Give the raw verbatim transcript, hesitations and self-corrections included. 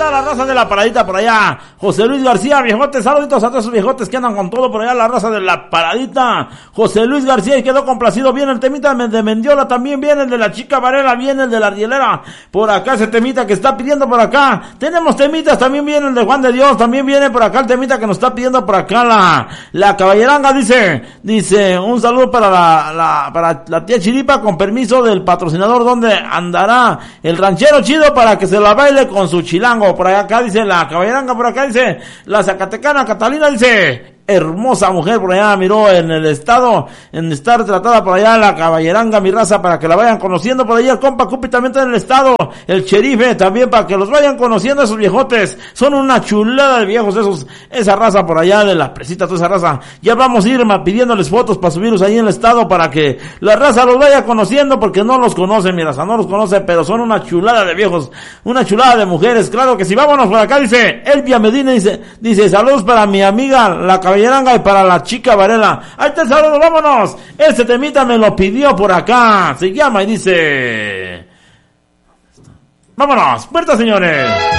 anda la raza de la paradita por allá. José Luis García, viejotes, saluditos a todos esos viejotes que andan con todo por allá, la raza de la paradita. José Luis García, y quedó complacido. Viene el temita de Mendiola, también viene el de la Chica Varela, viene el de la Rielera. Por acá ese temita que está pidiendo por acá. Tenemos temitas, también viene el de Juan de Dios, también viene por acá el temita que nos está pidiendo por acá la, la caballeranga, dice, dice, un saludo para la, la, para la tía Chiripa, con permiso del patrocinador, donde andará el ranchero chido para que se la baile con su chilango. Por acá dice la caballeranga, por acá dice la zacatecana Catalina, dice, hermosa mujer por allá, miró en el estado, en estar tratada por allá la caballeranga, mi raza, para que la vayan conociendo por allá. El compa Cupi también está en el estado, el Cherife también, para que los vayan conociendo esos viejotes. Son una chulada de viejos esos, esa raza por allá de la presita, toda esa raza. Ya vamos a ir pidiéndoles fotos para subirlos ahí en el estado, para que la raza los vaya conociendo, porque no los conoce, mi raza, no los conoce, pero son una chulada de viejos, una chulada de mujeres, claro que sí. Vámonos por acá, dice Elvia Medina, dice, dice, saludos para mi amiga la caballeranga y para la Chica Varela. Ahí está el saludo, vámonos. Este temita me lo pidió por acá, se llama y dice, vámonos, puerta, señores.